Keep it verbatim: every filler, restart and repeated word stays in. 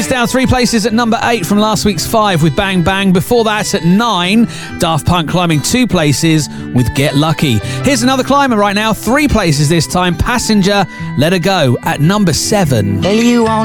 He's down three places at number eight from last week's five with Bang Bang. Before that, at nine, Daft Punk climbing two places with Get Lucky. Here's another climber right now, three places this time. Passenger, Let Her Go at number seven. Well, you